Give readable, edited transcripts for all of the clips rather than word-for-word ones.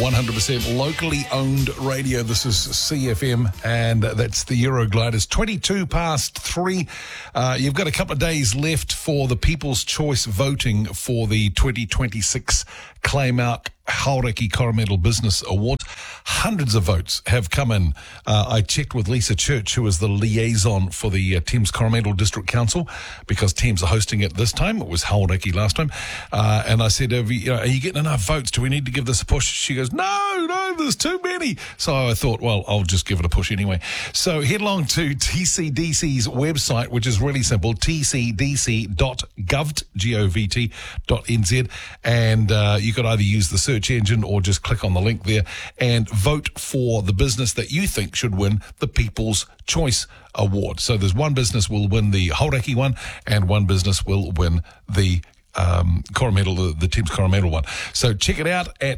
100% locally owned radio. This is CFM, and that's the Eurogliders. 22 past 3. You've got a couple of days left for the People's Choice voting for the 2026 Claimark Hauraki Coromandel Business Award. Hundreds of votes have come in. I checked with Lisa Church, who is the liaison for the Thames Coromandel District Council, because Thames are hosting it this time. It was Hauraki last time. And I said, are you getting enough votes? Do we need to give this a push? She goes, no, there's too many. So I thought, well, I'll just give it a push anyway. So head along to TCDC's website, which is really simple, tcdc.govt.nz, and you could either use the search engine or just click on the link there and vote for the business that you think should win the People's Choice Award. So there's one business will win the Hauraki one, and one business will win the Coromandel, the Thames Coromandel one. So check it out at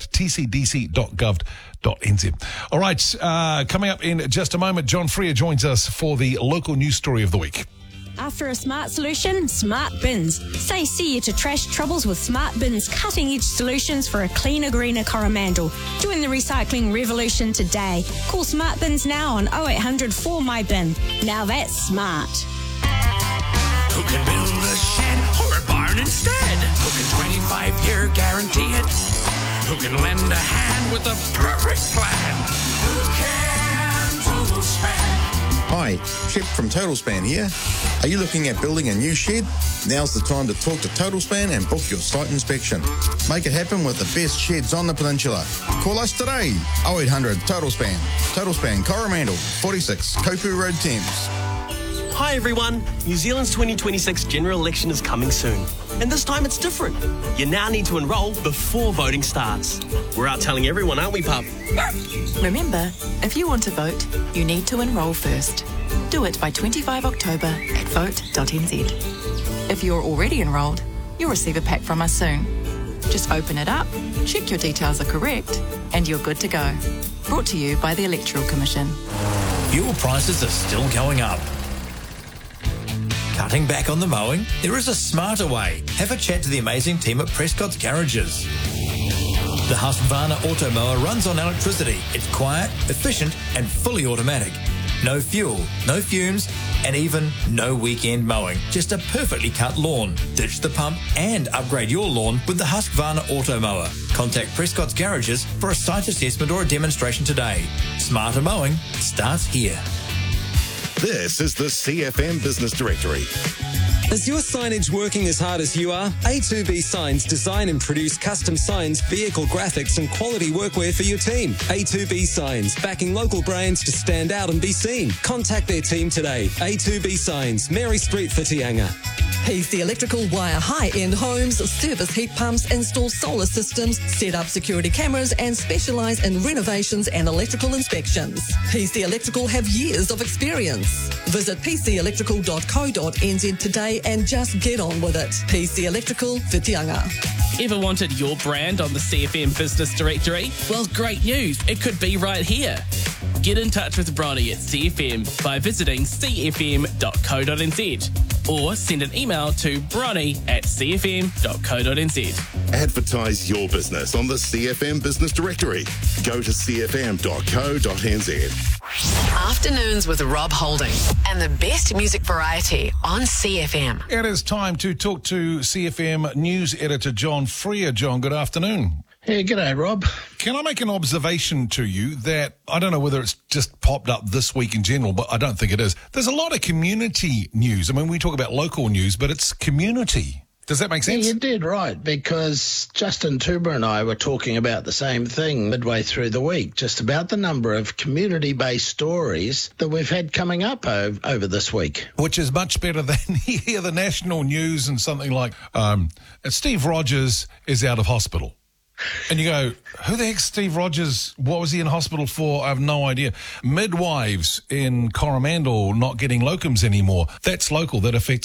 tcdc.gov.nz. All right, coming up in just a moment, John Freer joins us for the local news story of the week. After a smart solution, Smart Bins. Say see you to trash troubles with Smart Bins, cutting-edge solutions for a cleaner, greener Coromandel. Join the recycling revolution today. Call Smart Bins now on 0800 4MyBin. Now that's smart. Who can build a shed or a barn instead? Who can 25-year guarantee it? Who can lend a hand with a perfect plan? Who can total span? Hi, Chip from Total Span here. Are you looking at building a new shed? Now's the time to talk to Total Span and book your site inspection. Make it happen with the best sheds on the peninsula. Call us today, 0800 Total Span. Total Span Coromandel, 46 Kopu Road, Thames. Hi everyone, New Zealand's 2026 general election is coming soon. And this time it's different. You now need to enrol before voting starts. We're out telling everyone, aren't we, pup? Remember, if you want to vote, you need to enrol first. Do it by 25 October at vote.nz. If you're already enrolled, you'll receive a pack from us soon. Just open it up, check your details are correct, and you're good to go. Brought to you by the Electoral Commission. Fuel prices are still going up. Cutting back on the mowing? There is a smarter way. Have a chat to the amazing team at Prescott's Garages. The Husqvarna Auto Mower runs on electricity. It's quiet, efficient, and fully automatic. No fuel, no fumes, and even no weekend mowing. Just a perfectly cut lawn. Ditch the pump and upgrade your lawn with the Husqvarna Auto Mower. Contact Prescott's Garages for a site assessment or a demonstration today. Smarter mowing starts here. This is the CFM Business Directory. Is your signage working as hard as you are? A2B Signs design and produce custom signs, vehicle graphics and quality workwear for your team. A2B Signs, backing local brands to stand out and be seen. Contact their team today. A2B Signs, Mary Street, Whitianga. PC Electrical wire high-end homes, service heat pumps, install solar systems, set up security cameras and specialise in renovations and electrical inspections. PC Electrical have years of experience. Visit pcelectrical.co.nz today and just get on with it. PC Electrical, Whitianga. Ever wanted your brand on the CFM Business Directory? Well, great news. It could be right here. Get in touch with Bronny at CFM by visiting cfm.co.nz or send an email to bronny@cfm.co.nz. Advertise your business on the CFM Business Directory. Go to cfm.co.nz. Afternoons with Rob Holding and the best music variety on CFM. It is time to talk to CFM News Editor John Freer. John, good afternoon. Hey, g'day, Rob. Can I make an observation to you that, I don't know whether it's just popped up this week in general, but I don't think it is. There's a lot of community news. I mean, we talk about local news, but it's community. Does that make sense? Yeah, you did right, because Justin Tuber and I were talking about the same thing midway through the week, just about the number of community-based stories that we've had coming up over this week. Which is much better than you hear the national news and something like, Steve Rogers is out of hospital. And you go, who the heck's Steve Rogers? What was he in hospital for? I have no idea. Midwives in Coromandel not getting locums anymore. That's local. That affects me.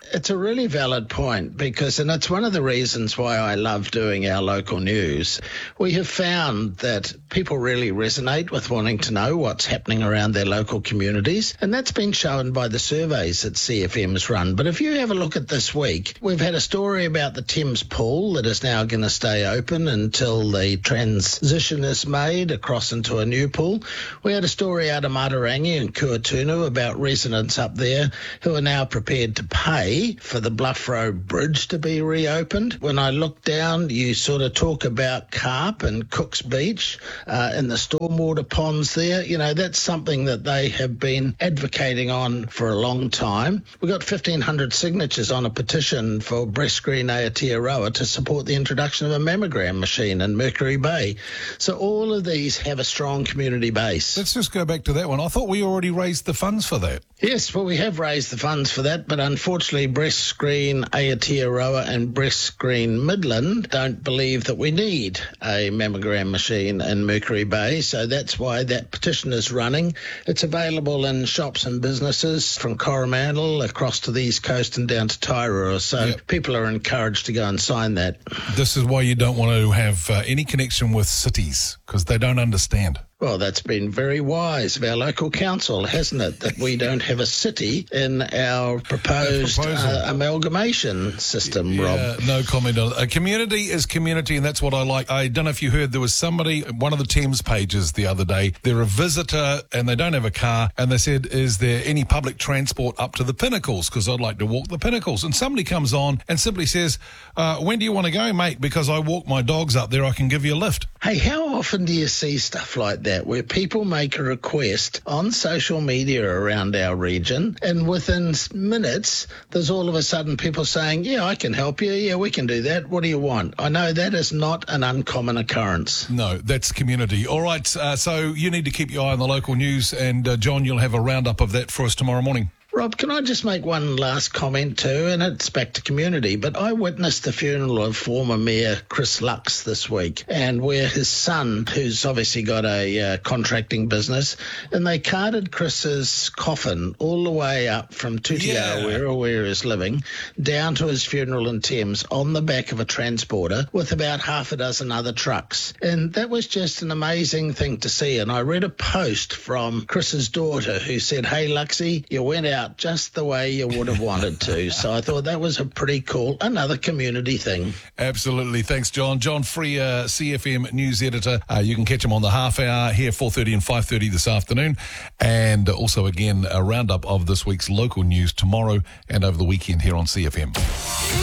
it's a really valid point and it's one of the reasons why I love doing our local news. We have found that people really resonate with wanting to know what's happening around their local communities, and that's been shown by the surveys that CFM's run. But if you have a look at this week, we've had a story about the Thames Pool that is now going to stay open until the transition is made across into a new pool. We had a story out of Matarangi and Kuatunu about residents up there who are now prepared to pay for the Bluff Road Bridge to be reopened. When I look down, you sort of talk about carp and Cook's Beach and the stormwater ponds there. You know, that's something that they have been advocating on for a long time. We got 1,500 signatures on a petition for Breast Screen Aotearoa to support the introduction of a mammogram machine in Mercury Bay. So all of these have a strong community base. Let's just go back to that one. I thought we already raised the funds for that. Yes, well, we have raised the funds for that, but unfortunately Breast Screen Aotearoa and Breast Screen Midland don't believe that we need a mammogram machine in Mercury Bay, so that's why that petition is running. It's available in shops and businesses from Coromandel across to the East Coast and down to Tairua, so people are encouraged to go and sign that. This is why you don't want to have any connection with cities, because they don't understand. Well, that's been very wise of our local council, hasn't it, that we don't have a city in our proposed amalgamation system, Rob. No comment on it. A community is community, and that's what I like. I don't know if you heard, there was somebody, one of the Thames pages the other day, they're a visitor and they don't have a car, and they said, is there any public transport up to the Pinnacles? Because I'd like to walk the Pinnacles. And somebody comes on and simply says, when do you want to go, mate? Because I walk my dogs up there, I can give you a lift. Hey, how often do you see stuff like that, where people make a request on social media around our region, and within minutes there's all of a sudden people saying, yeah, I can help you, yeah, we can do that, what do you want? I know that is not an uncommon occurrence. No, that's community. All right, so you need to keep your eye on the local news, and John, you'll have a roundup of that for us tomorrow morning. Rob, can I just make one last comment too? And it's back to community, but I witnessed the funeral of former Mayor Chris Lux this week, and where his son, who's obviously got a contracting business, and they carted Chris's coffin all the way up from Tutiaroa, where he's living, down to his funeral in Thames on the back of a transporter with about half a dozen other trucks. And that was just an amazing thing to see. And I read a post from Chris's daughter who said, hey, Luxie, you went out just the way you would have wanted to. So I thought that was a pretty cool, another community thing. Absolutely. Thanks, John. John Freer, CFM News Editor. You can catch him on the half hour here, 4:30 and 5:30 this afternoon. And also, again, a roundup of this week's local news tomorrow and over the weekend here on CFM.